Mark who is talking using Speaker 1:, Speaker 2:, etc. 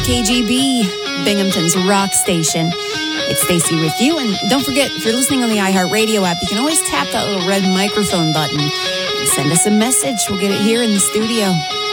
Speaker 1: KGB, Binghamton's rock station. It's Stacey with you. And don't forget, if you're listening on the iHeartRadio app, you can always tap that little red microphone button and send us a message. We'll get it here in the studio.